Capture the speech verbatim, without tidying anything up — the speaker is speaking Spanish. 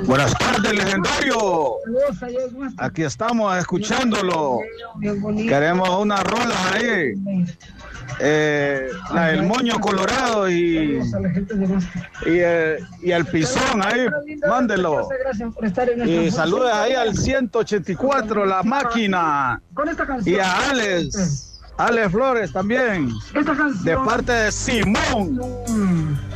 Buenas tardes, legendario. Aquí estamos escuchándolo. Queremos una rola ahí. Eh, la del moño colorado y, y, el, y el pisón ahí, mándelo. Y saludos ahí al ciento ochenta y cuatro, la máquina. Y a Alex, Alex Flores también, de parte de Simón.